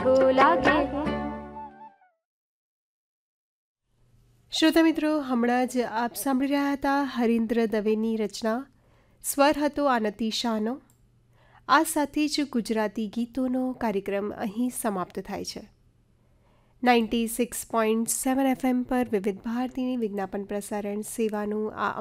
લાગે. શ્રોતા મિત્રો, હમણાં જ આપ સાંભળી રહ્યા હતા હરીન્દ્ર દવેની રચના. સ્વર હતો આનતી શાહનો. આ સાથે જ ગુજરાતી ગીતોનો કાર્યક્રમ અહીં સમાપ્ત થાય છે. 96.7 FM પર વિવિધ ભારતીની વિજ્ઞાપન પ્રસારણ સેવાનું આ